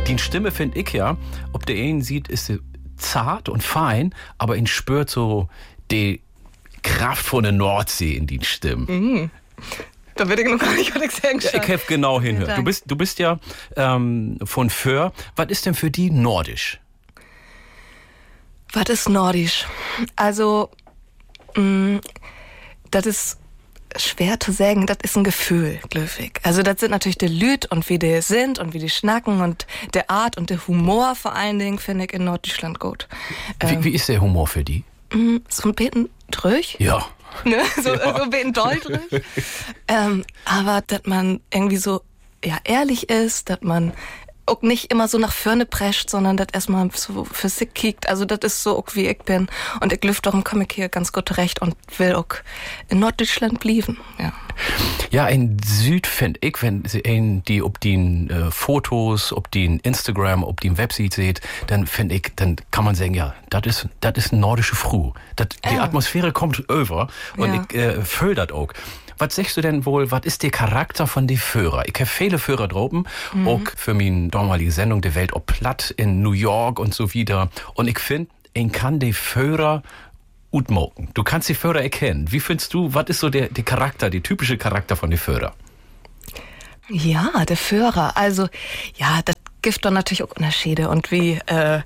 Die Stimme finde ich ja, ob der einen sieht, ist sie zart und fein, aber ihn spürt so die Kraft von der Nordsee in die Stimme. Mhm. Da würde ich noch gar nicht was sagen. Ja, ich habe genau hinhört. Du bist ja von Föhr. Was ist denn für die nordisch? Was ist nordisch? Also, das ist schwer zu sagen, das ist ein Gefühl, glücklich. Also das sind natürlich die Lüt und wie die sind und wie die schnacken und der Art und der Humor vor allen Dingen finde ich in Norddeutschland gut. Wie ist der Humor für die? So ein bisschen drüch. Ja. Ne? So ein bisschen doll drüch. Aber dass man irgendwie so ehrlich ist, dass man auch nicht immer so nach vorne prescht, sondern das erstmal so für sich kickt. Also das ist so auch wie ich bin. Und ich lüft darum komme ich hier ganz gut recht und will auch in Norddeutschland bleiben. Ja. Ja, in Süd finde ich, wenn die ob die Fotos, ob die Instagram, ob die Website seht, dann finde ich, dann kann man sagen, ja, das ist eine nordische Früh. Die Atmosphäre kommt over und ich fühl das auch. Was sagst du denn wohl, was ist der Charakter von den Führer? Ich habe viele Führer droben, auch für meine damalige Sendung Der Welt ob Platt in New York und so wieder. Und ich finde, ich kann die Führer utmoken. Du kannst die Führer erkennen. Wie findest du, was ist so der Charakter, der typische Charakter von den Führer? Ja, der Führer. Also, ja, das gibt doch natürlich auch Unterschiede und wie...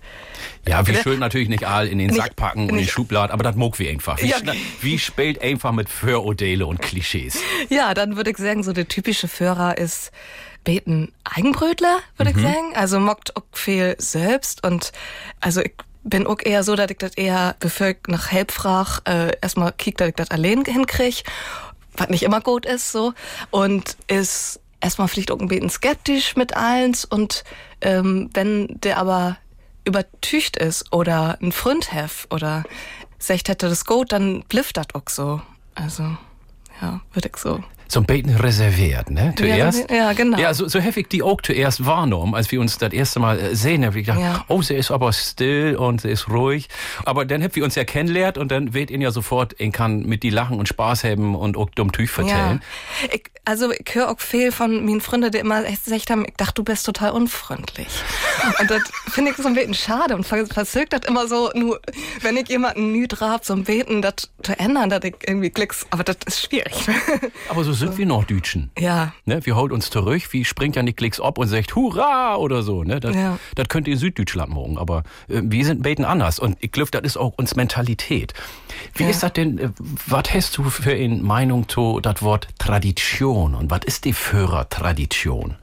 Ja, wir schön natürlich nicht all in den Sack packen und in die Schublade, aber das mag wir einfach. Wie spielt einfach mit Vorurteile und Klischees? Ja, dann würde ich sagen, so der typische Führer ist beten Eigenbrötler, würde ich sagen. Also mockt auch viel selbst und also ich bin auch eher so, dass ich das eher bevölkt nach Help frag, erstmal kiek, dass ich das allein hinkrieg, was nicht immer gut ist, so. Und ist erstmal vielleicht auch ein bisschen skeptisch mit eins und wenn der aber übertücht ist oder ein Freund hef oder sagt hätte das gut, dann blifft das auch so. Also, ja, würde ich so. So ein bisschen reserviert, ne? Zuerst. Ja, genau. Ja, so heftig die auch zuerst wahrgenommen, als wir uns das erste Mal sehen. Hab ich gedacht, oh, sie ist aber still und sie ist ruhig. Aber dann habt wir uns ja kennengelernt und dann weht ihn ja sofort, ihn kann mit die lachen und Spaß haben und auch dumm Tüch vertellen. Ja. Ich höre auch viel von meinen Freunden, die immer gesagt haben, ich dachte, du bist total unfreundlich. Und das finde ich so ein bisschen schade und verzögert das immer so, nur wenn ich jemanden nü hab, so ein Beten, das zu ändern, dass ich irgendwie klicks, aber das ist schwierig. Aber so sind wir Norddütschen. Ja. Ne, wir holt uns zurück, wie springt ja nicht Klicks ab und sagt Hurra oder so. Ne? Das könnt ihr in Süddeutschland morgen, aber wir sind ein bisschen anders. Und ich glaube, das ist auch uns Mentalität. Wie ist das denn, was hast du für eine Meinung zu das Wort Tradition und was ist die Führertradition?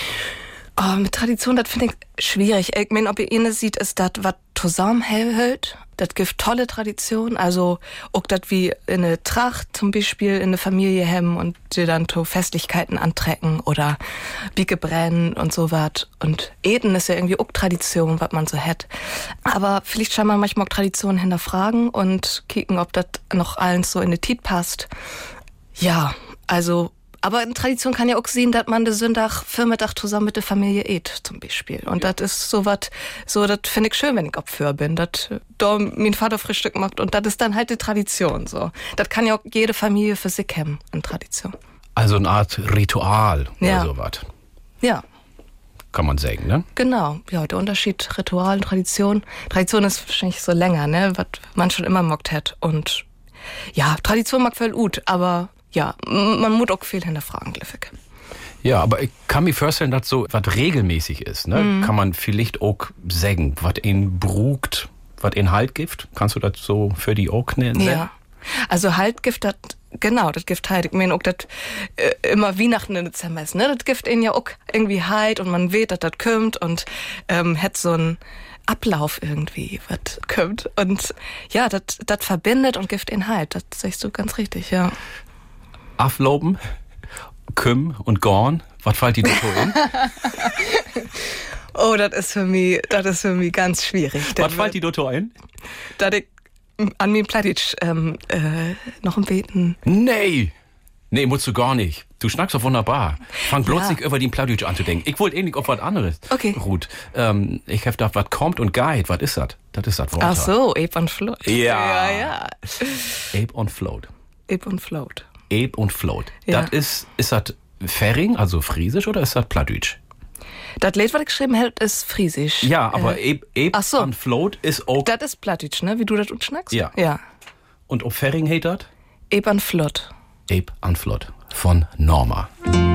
Oh, mit Tradition, das finde ich schwierig. Ich meine, ob ihr eine sieht, ist das, was zusammenhält. Das gibt tolle Tradition. Also, auch das wie in eine Tracht zum Beispiel in eine Familie hemmen und die dann zu Festlichkeiten antrecken oder Bieke brennen und so was. Und Eden ist ja irgendwie auch Tradition, was man so hat. Aber vielleicht schauen wir manchmal auch Traditionen hinterfragen und kicken, ob das noch allen so in die Tit passt. Ja, also, aber in Tradition kann ja auch sehen, dass man den Sonntag, Vormittag zusammen mit der Familie isst, zum Beispiel. Und das ist so was, so, das finde ich schön, wenn ich Opfer bin, dass da mein Vater Frühstück macht und das ist dann halt die Tradition, so. Das kann ja auch jede Familie für sich haben, in Tradition. Also eine Art Ritual oder sowas. Ja. Kann man sagen, ne? Genau, ja, der Unterschied Ritual und Tradition. Tradition ist wahrscheinlich so länger, ne, was man schon immer mockt hat. Und ja, Tradition mag voll gut, aber ja, man muss auch viel hinterfragen, Gliffick. Ja, aber ich kann mir vorstellen, dass so was regelmäßig ist, ne? Kann man vielleicht auch sagen, was ihn brugt, was ihn Halt gibt? Kannst du das so für die auch nennen? Ja, also Halt gibt das, genau, das gibt Halt. Ich meine auch das immer Weihnachten im Dezember ist, ne? Das gibt ihnen ja auch irgendwie Halt und man weiß, dass das kommt und hat so ein Ablauf irgendwie, was kommt. Und ja, das verbindet und gibt ihnen Halt. Das sagst du ganz richtig, ja. Aflopen, Küm und Gorn, was fällt dir da so in? Oh, das ist für mich ganz schwierig. Was fällt dir da ein? Dass ich an mir Platitsch noch ein Beten. Nee, musst du gar nicht. Du schnackst doch wunderbar. Fang bloß nicht über den Plattdeutsch an zu denken. Ich wollte nicht auf was anderes. Okay. Ruth, ich hab gedacht, was kommt und geht. Was ist das? Das ist das Wort. Ach so, Ape und Float. Ja. Ape und Float. Ape und Float. Ape und Float. Ja. Das ist das Färing, also Friesisch, oder ist das Plattdeutsch? Das Lied, was ich geschrieben habe, ist Friesisch. Ja, aber Eb so. an Float ist auch... Das ist Plattdeutsch, ne? Wie du das utschnackst? Ja. Ja. Und ob Ferring heißt das? Eb an Flott. Eb an Flott von Norma.